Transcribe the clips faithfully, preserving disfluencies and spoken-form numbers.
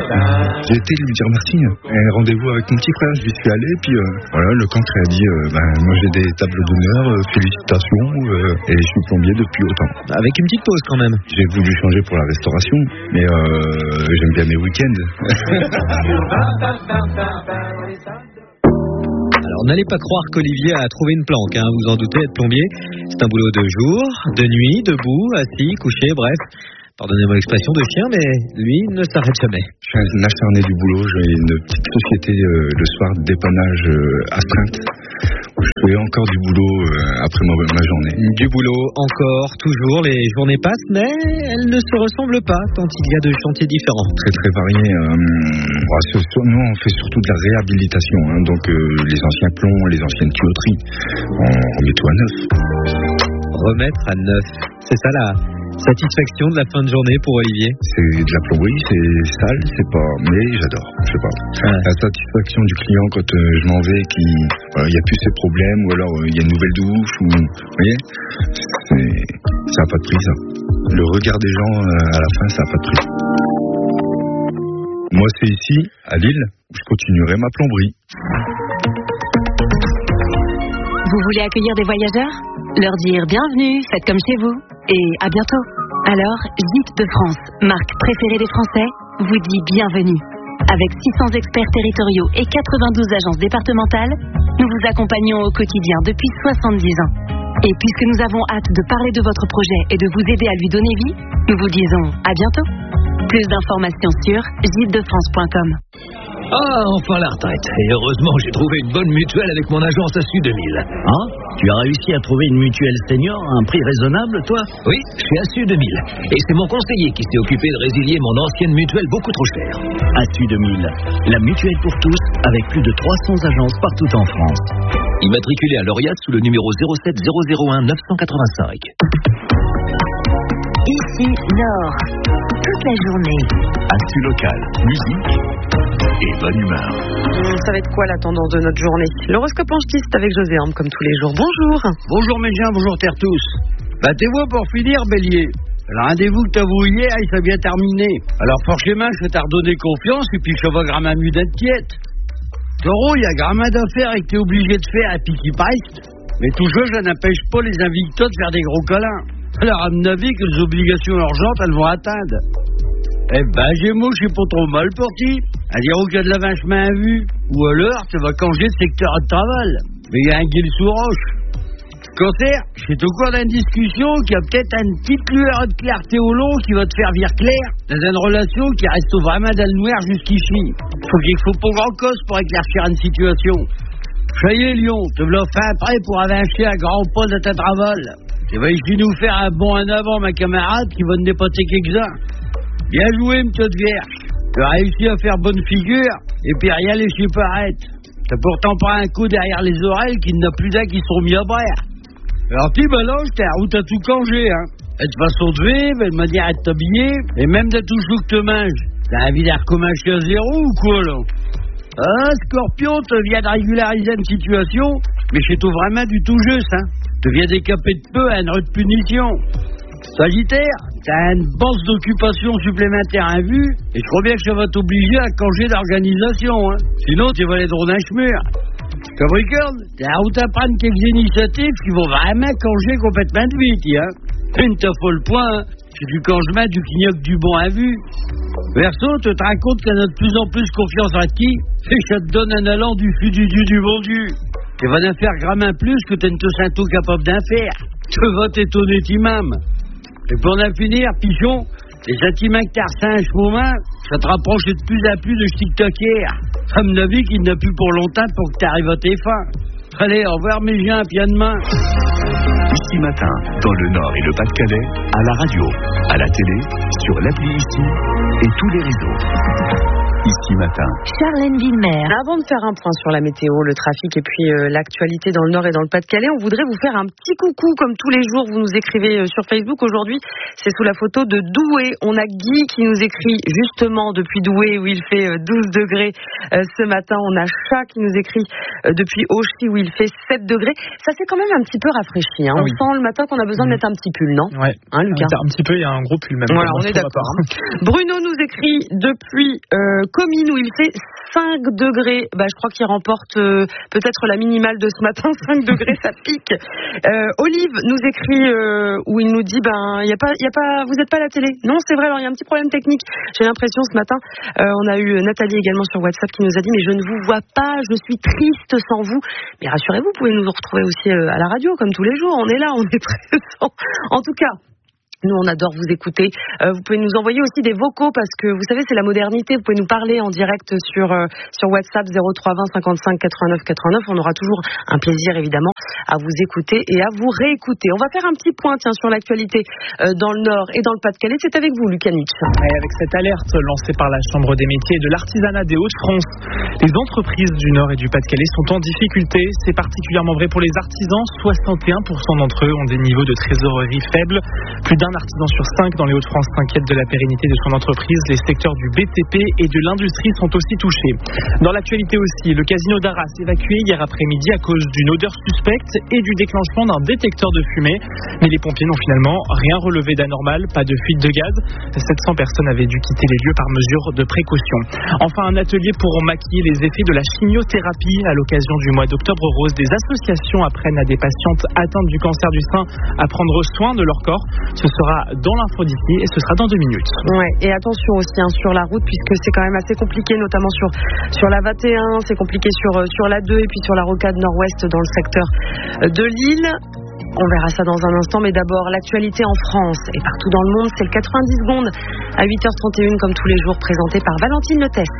J'ai été lui dire merci. Un rendez-vous avec mon petit frère, je lui suis allé, puis euh, voilà, le cancre a dit euh, ben, moi j'ai des tables d'honneur, euh, félicitations, euh, et je suis plombier depuis autant. Avec une petite pause quand même. J'ai voulu changer pour la restauration, mais euh, j'aime bien mes week-ends. Alors n'allez pas croire qu'Olivier a trouvé une planque, hein, vous en doutez, être plombier. C'est un boulot de jour, de nuit, debout, assis, couché, bref. Pardonnez-moi l'expression de chien, mais lui ne s'arrête jamais. Je suis un acharné du boulot, j'ai une petite société euh, le soir de dépannage euh, astreinte. Je fais encore du boulot euh, après ma, ma journée. Du boulot, encore, toujours, les journées passent, mais elles ne se ressemblent pas, tant il y a de chantiers différents. Très très variés. Euh, nous on fait surtout de la réhabilitation, hein, donc euh, les anciens plombs, les anciennes tuyauteries, on remet tout à neuf. Remettre à neuf, c'est ça là. Satisfaction de la fin de journée pour Olivier. C'est de la plomberie, c'est sale, c'est pas, mais j'adore. Je sais pas. Ouais. La satisfaction du client quand euh, je m'en vais, qui, il euh, y a plus ces problèmes, ou alors il euh, y a une nouvelle douche, ou, vous voyez, ça a pas de prix ça. Le regard des gens euh, à la fin, ça a pas de prix. Moi, c'est ici, à Lille, où je continuerai ma plomberie. Vous voulez accueillir des voyageurs? Leur dire bienvenue, faites comme chez vous, et à bientôt. Alors, Gîtes de France, marque préférée des Français, vous dit bienvenue. Avec six cents experts territoriaux et quatre-vingt-douze agences départementales, nous vous accompagnons au quotidien depuis soixante-dix ans. Et puisque nous avons hâte de parler de votre projet et de vous aider à lui donner vie, nous vous disons à bientôt. Plus d'informations sur gîtes de france point com. Ah, enfin la retraite. Et heureusement, j'ai trouvé une bonne mutuelle avec mon agence Assu deux mille. Ah, tu as réussi à trouver une mutuelle senior à un prix raisonnable, toi? Oui, chez Assu deux mille. Et c'est mon conseiller qui s'est occupé de résilier mon ancienne mutuelle beaucoup trop chère. Assu deux mille, la mutuelle pour tous, avec plus de trois cents agences partout en France. Immatriculé à Lauriat sous le numéro zéro sept zéro zéro un neuf cent quatre-vingt-cinq. Ici Nord, toute la journée. Actu local, musique et bonne humeur. Ça va être quoi la tendance de notre journée? L'horoscope ench'tiste avec José Arme comme tous les jours. Bonjour. Bonjour mes gens, bonjour terre tous. Bah t'es vous pour finir Bélier. Le rendez-vous que t'as voué hier, il s'est bien terminé. Alors forcément, je vais t'en redonner confiance et puis je vais grammer mieux d'être tiède. Taureau, il y a grammaire d'affaires et que t'es obligé de faire et puis qui reste. Mais toujours, ça n'empêche pas les invictos de faire des gros câlins. Alors à mon avis que les obligations urgentes, elles vont atteindre. Eh ben, Gémeaux, je suis pas trop mal parti. À dire qu'il y a de la vache main à vue. Ou alors, tu vas canger de secteur de travail. Mais il y a un guil sous roche. Cancer, je suis au cours d'une discussion qui a peut-être une petite lueur de clarté au long qui va te faire vire clair dans une relation qui reste vraiment dans le noir jusqu'ici. Faut qu'il faut pas grand cause pour éclaircir une situation. Ça y est, Lyon, te voilà fin prêt pour avancer un grand pas de ta travail. Tu vas ici nous faire un bond en avant, ma camarade, qui va nous dépoter quelques-uns. Bien joué, une petite vierge. Tu as réussi à faire bonne figure, et puis rien laisser paraître. T'as pourtant pas un coup derrière les oreilles qu'il n'y en a plus d'un qui sont mis à bras. Alors, petit mélange, t'es en route à tout canger, hein. Et de façon de vivre, et de manière à t'habiller, et même de tout ce que tu manges. T'as envie de recommencer à zéro ou quoi, là? Ah, Scorpion, te viens de régulariser une situation, mais c'est tout vraiment du tout juste, hein. Te viens décaper de peu à une rude punition. Sagittaire, t'as une bosse d'occupation supplémentaire à vue, et je crois bien que ça va t'obliger à changer d'organisation, hein. Sinon, tu vas les drôles d'un chmur. Capricorne, t'es à route à prendre quelques initiatives qui vont vraiment changer complètement de vie, hein. Une t'as pas le point, hein. C'est du changement, du clignoc, du bon à vue. Verseau, tu te rends compte qu'on a de plus en plus confiance en qui, et ça te donne un allant du fût du dieu du bon Dieu. Tu vas en faire grammin plus que t'es tout sainto capable d'en faire. Tu vas t'étonner, t'imam. Et pour en finir, pigeon, les sentiments que t'as reçus en ce moment, ça te rapproche de plus en plus de TikToker. À mon avis qu'il n'a plus pour longtemps pour que t'arrives à tes fins. Allez, au revoir mes gens, puis à demain. Ici matin, dans le Nord et le Pas-de-Calais, à la radio, à la télé, sur l'appli ici et tous les réseaux. Ici Matin. Charlène Villemer. Avant de faire un point sur la météo, le trafic et puis euh, l'actualité dans le Nord et dans le Pas-de-Calais, on voudrait vous faire un petit coucou comme tous les jours. Vous nous écrivez euh, sur Facebook. Aujourd'hui, c'est sous la photo de Douai. On a Guy qui nous écrit justement depuis Douai où il fait euh, douze degrés euh, ce matin. On a Chat qui nous écrit euh, depuis Auchy où il fait sept degrés. Ça s'est quand même un petit peu rafraîchi. Hein. On oui. sent le matin qu'on a besoin mmh. de mettre un petit pull, non ? Ouais. Hein, Lucas ? Un petit peu, il y a un gros pull même. Voilà, on est d'accord. Bruno nous écrit depuis euh, Comines où il fait cinq degrés. Bah, je crois qu'il remporte euh, peut-être la minimale de ce matin. cinq degrés, ça pique. Euh, Olive nous écrit euh, où il nous dit ben il y a pas, il y a pas, vous n'êtes pas à la télé. Non, c'est vrai. Alors il y a un petit problème technique. J'ai l'impression ce matin. Euh, on a eu Nathalie également sur WhatsApp qui nous a dit mais je ne vous vois pas. Je suis triste sans vous. Mais rassurez-vous, vous pouvez nous retrouver aussi euh, à la radio comme tous les jours. On est là, on est présent. En tout cas. Nous, on adore vous écouter. Euh, vous pouvez nous envoyer aussi des vocaux parce que, vous savez, c'est la modernité. Vous pouvez nous parler en direct sur euh, sur WhatsApp zéro trois vingt cinquante-cinq quatre-vingt-neuf quatre-vingt-neuf. On aura toujours un plaisir, évidemment, à vous écouter et à vous réécouter. On va faire un petit point, tiens, sur l'actualité euh, dans le Nord et dans le Pas-de-Calais. C'est avec vous, Lucas Nietzsche. Et avec cette alerte lancée par la Chambre des métiers et de l'artisanat des Hauts-de-France, les entreprises du Nord et du Pas-de-Calais sont en difficulté. C'est particulièrement vrai pour les artisans. soixante et un pour cent d'entre eux ont des niveaux de trésorerie faibles. Plus d'un Un artisan sur cinq dans les Hauts-de-France s'inquiète de la pérennité de son entreprise. Les secteurs du B T P et de l'industrie sont aussi touchés. Dans l'actualité aussi, le casino d'Arras évacué hier après-midi à cause d'une odeur suspecte et du déclenchement d'un détecteur de fumée. Mais les pompiers n'ont finalement rien relevé d'anormal, pas de fuite de gaz. sept cents personnes avaient dû quitter les lieux par mesure de précaution. Enfin, un atelier pour maquiller les effets de la chimiothérapie à l'occasion du mois d'Octobre Rose. Des associations apprennent à des patientes atteintes du cancer du sein à prendre soin de leur corps. Ce sera dans l'info d'ici et ce sera dans deux minutes. Ouais, et attention aussi hein, sur la route puisque c'est quand même assez compliqué, notamment sur sur la vingt et un, c'est compliqué sur sur la deux et puis sur la rocade nord-ouest dans le secteur de Lille. On verra ça dans un instant, mais d'abord l'actualité en France et partout dans le monde, c'est le quatre-vingt-dix secondes à huit heures trente et une comme tous les jours, présenté par Valentine Lettès.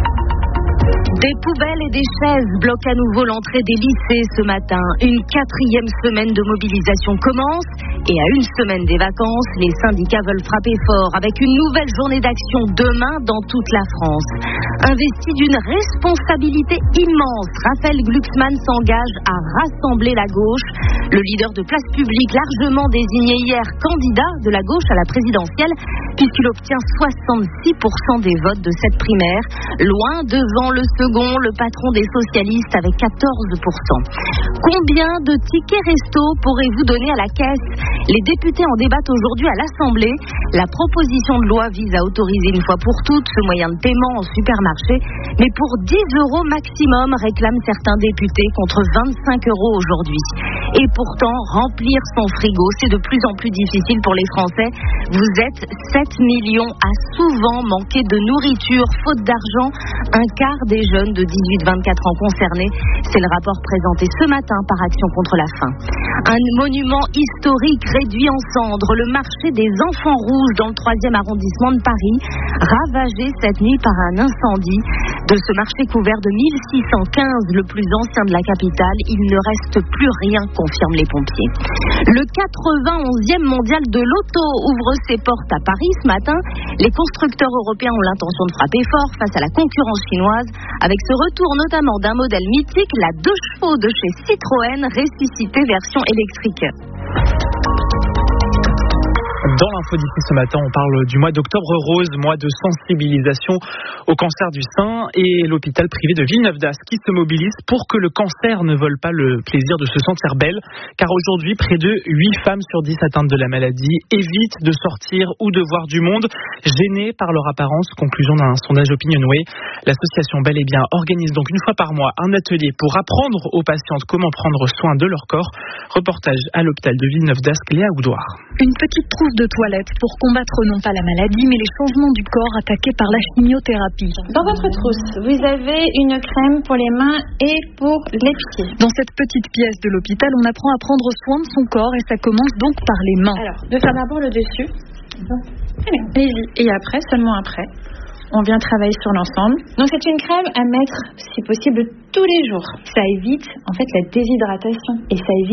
Des poubelles et des chaises bloquent à nouveau l'entrée des lycées ce matin. Une quatrième semaine de mobilisation commence et à une semaine des vacances, les syndicats veulent frapper fort avec une nouvelle journée d'action demain dans toute la France. Investi d'une responsabilité immense, Raphaël Glucksmann s'engage à rassembler la gauche. Le leader de Place Publique, largement désigné hier candidat de la gauche à la présidentielle, puisqu'il obtient soixante-six pour cent des votes de cette primaire, loin devant le second, le patron des socialistes avec quatorze pour cent. Combien de tickets resto pourrez-vous donner à la caisse ? Les députés en débattent aujourd'hui à l'Assemblée. La proposition de loi vise à autoriser une fois pour toutes ce moyen de paiement en supermarché, mais pour dix euros maximum, réclament certains députés contre vingt-cinq euros aujourd'hui. Et pourtant, remplir son frigo, c'est de plus en plus difficile pour les Français. Vous êtes sept millions à souvent manquer de nourriture, faute d'argent. Un quart des jeunes de dix-huit à vingt-quatre ans concernés. C'est le rapport présenté ce matin par Action contre la faim. Un monument historique réduit en cendres, le marché des Enfants Rouges dans le troisième arrondissement de Paris, ravagé cette nuit par un incendie. De ce marché couvert de mille six cent quinze, le plus ancien de la capitale, il ne reste plus rien, confirment les pompiers. Le quatre-vingt-onzième mondial de l'auto ouvre ses portes à Paris ce matin. Les constructeurs européens ont l'intention de frapper fort face à la concurrence chinoise, avec ce retour notamment d'un modèle mythique, la deux chevaux de chez Citroën, ressuscité version électrique. Dans l'info d'ici ce matin, on parle du mois d'Octobre Rose, mois de sensibilisation au cancer du sein, et l'hôpital privé de Villeneuve-d'Ascq qui se mobilise pour que le cancer ne vole pas le plaisir de se sentir belle, car aujourd'hui, près de huit femmes sur dix atteintes de la maladie évitent de sortir ou de voir du monde, gênées par leur apparence, conclusion d'un sondage Opinionway. L'association Bel et Bien organise donc une fois par mois un atelier pour apprendre aux patientes comment prendre soin de leur corps. Reportage à l'hôpital de Villeneuve-d'Ascq, Léa Oudoir. Une petite trousse de toilette pour combattre non pas la maladie, mais les changements du corps attaqués par la chimiothérapie. Dans votre trousse, vous avez une crème pour les mains et pour les pieds. Dans cette petite pièce de l'hôpital, on apprend à prendre soin de son corps et ça commence donc par les mains. Alors, de faire d'abord le dessus. Allez-y. Et après, seulement après, on vient travailler sur l'ensemble. Donc c'est une crème à mettre, si possible, tous les jours. Ça évite en fait la déshydratation et ça évite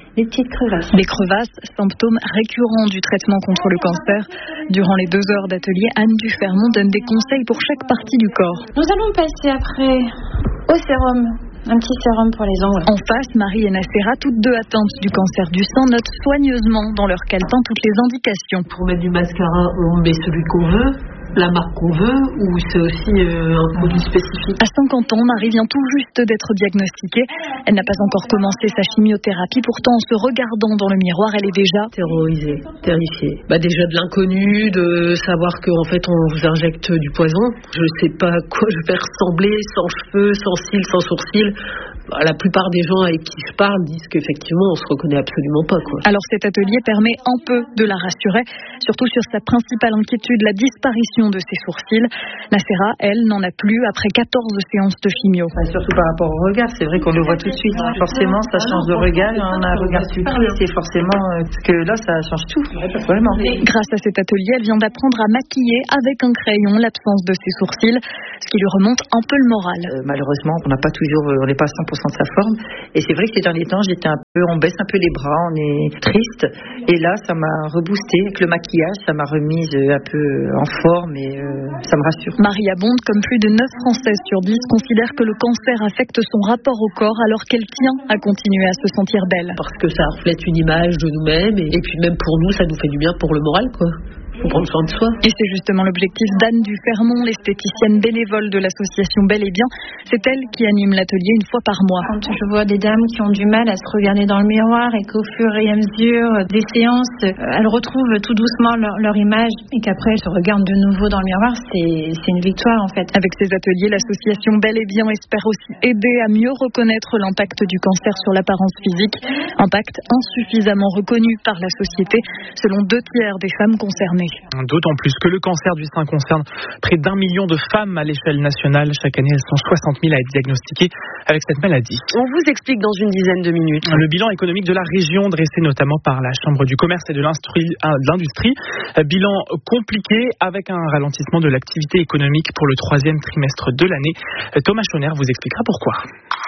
des petites crevasses. Des crevasses, symptômes récurrents du traitement contre le cancer. Durant les deux heures d'atelier, Anne Dufermont donne des conseils pour chaque partie du corps. Nous allons passer après au sérum. Un petit sérum pour les ongles. En face, Marie et Nacera, toutes deux atteintes du cancer du sein, notent soigneusement dans leur calepin toutes les indications. Pour mettre du mascara, on met celui qu'on veut, la marque qu'on veut, ou c'est aussi euh, un produit spécifique. À cinquante ans, Marie vient tout juste d'être diagnostiquée. Elle n'a pas encore commencé sa chimiothérapie. Pourtant, en se regardant dans le miroir, elle est déjà terrorisée, terrifiée. Bah déjà de l'inconnu, de savoir qu'en fait on vous injecte du poison. Je ne sais pas à quoi je vais ressembler, sans cheveux, sans cils, sans sourcils. La plupart des gens avec qui je parle disent qu'effectivement on se reconnaît absolument pas, quoi. Alors cet atelier permet un peu de la rassurer, surtout sur sa principale inquiétude, la disparition de ses sourcils. Nacera, elle, n'en a plus après quatorze séances de chimio. Enfin, surtout par rapport au regard, c'est vrai qu'on le voit tout de suite. Forcément, ça change de regard, on a un regard plus clair, c'est forcément parce que là, ça change tout, vraiment. Grâce à cet atelier, elle vient d'apprendre à maquiller avec un crayon l'absence de ses sourcils, ce qui lui remonte un peu le moral. Euh, malheureusement, on n'a pas toujours, on n'est pas à cent pour cent de sa forme. Et c'est vrai que ces derniers temps, j'étais un peu, on baisse un peu les bras, on est triste. Et là, ça m'a reboosté avec le maquillage, ça m'a remise un peu en forme et euh, ça me rassure. Marie Abonde, comme plus de neuf Françaises sur dix, considère que le cancer affecte son rapport au corps alors qu'elle tient à continuer à se sentir belle. Parce que ça reflète une image de nous-mêmes et, et puis même pour nous, ça nous fait du bien pour le moral, quoi. Faut prendre soin de soi. Et c'est justement l'objectif d'Anne Dufermont, l'esthéticienne bénévole de l'association Bel et Bien. C'est elle qui anime l'atelier une fois par mois. Quand je vois des dames qui ont du mal à se regarder dans le miroir et qu'au fur et à mesure des séances, elles retrouvent tout doucement leur, leur image et qu'après elles se regardent de nouveau dans le miroir, c'est, c'est une victoire en fait. Avec ces ateliers, l'association Bel et Bien espère aussi aider à mieux reconnaître l'impact du cancer sur l'apparence physique. Impact insuffisamment reconnu par la société, selon deux tiers des femmes concernées. D'autant plus que le cancer du sein concerne près d'un million de femmes à l'échelle nationale. Chaque année, elles sont soixante mille à être diagnostiquées avec cette maladie. On vous explique dans une dizaine de minutes. Le bilan économique de la région dressé notamment par la Chambre du commerce et de l'industrie. Bilan compliqué avec un ralentissement de l'activité économique pour le troisième trimestre de l'année. Thomas Schoner vous expliquera pourquoi.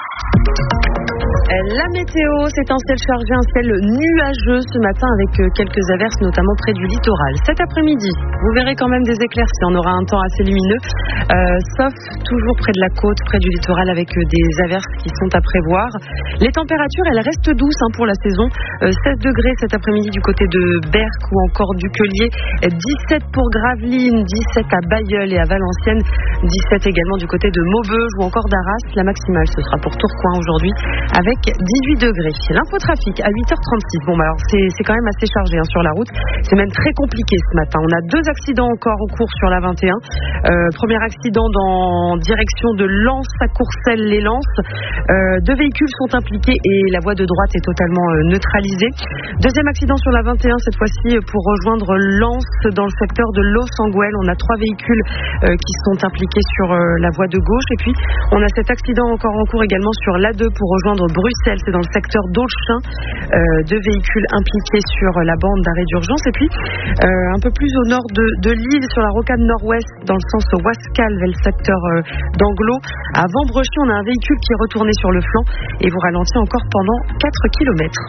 La météo, c'est un ciel chargé, un ciel nuageux ce matin avec quelques averses, notamment près du littoral. Cet après-midi, vous verrez quand même des éclaircies. On aura un temps assez lumineux, euh, sauf toujours près de la côte, près du littoral, avec des averses qui sont à prévoir. Les températures, elles restent douces hein, pour la saison. Euh, seize degrés cet après-midi du côté de Berck ou encore du Quelier. dix-sept pour Gravelines, dix-sept à Bailleul et à Valenciennes. dix-sept également du côté de Maubeuge ou encore d'Arras. La maximale, ce sera pour Tourcoing aujourd'hui avec dix-huit degrés. L'infotrafic à huit heures trente-six. Bon, bah alors c'est, c'est quand même assez chargé hein, sur la route. C'est même très compliqué ce matin. On a deux accidents encore en cours sur la vingt et un. Euh, premier accident dans direction de Lens à Courcelles-les-Lances. Euh, deux véhicules sont impliqués et la voie de droite est totalement euh, neutralisée. Deuxième accident sur la vingt et un, cette fois-ci pour rejoindre Lens dans le secteur de Los-Anguel. On a trois véhicules euh, qui sont impliqués sur euh, la voie de gauche. Et puis, on a cet accident encore en cours également sur l'A deux pour rejoindre Bruxelles. C'est dans le secteur d'Aulchin. Euh, deux véhicules impliqués sur la bande d'arrêt d'urgence. Et puis, euh, un peu plus au nord de, de l'île, sur la rocade nord-ouest, dans le sens Wascal, vers le secteur euh, d'Anglo. À Vambrechy, on a un véhicule qui est retourné sur le flanc et vous ralentit encore pendant quatre kilomètres.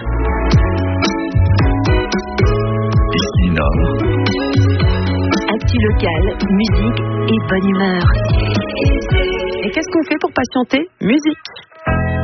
Ici Nord. Actu locale, musique et bonne humeur. Et qu'est-ce qu'on fait pour patienter? Musique.